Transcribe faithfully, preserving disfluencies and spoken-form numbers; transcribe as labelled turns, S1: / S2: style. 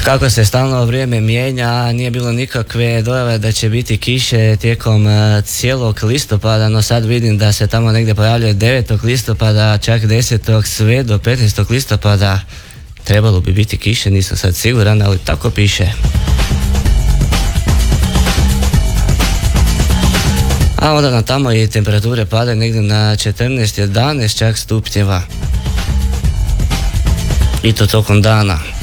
S1: Kako se stalno vrijeme mijenja, nije bilo nikakve dojave da će biti kiše tijekom cijelog listopada, no sad vidim da se tamo negdje pojavljuje devetog listopada, čak desetog sve do petnaestog listopada trebalo bi biti kiše, nisam sad siguran, ali tako piše. A onda nam tamo i temperature padaju negdje na četrnaest jedanaest čak stupnjeva. I to tokom dana.